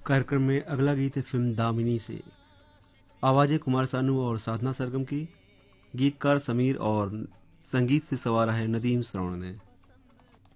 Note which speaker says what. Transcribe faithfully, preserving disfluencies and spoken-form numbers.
Speaker 1: कार्यक्रम में अगला गीत है फिल्म दामिनी से। आवाज़ें कुमार सानू और साधना सरगम की, गीतकार समीर और संगीत से सवारा है नदीम श्रवण ने।